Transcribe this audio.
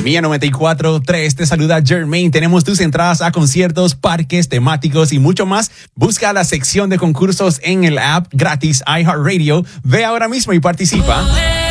Mía 94.3 te saluda Jermaine. Tenemos tus entradas a conciertos, parques temáticos y mucho más. Busca la sección de concursos en el app gratis iHeartRadio. Ve ahora mismo y participa.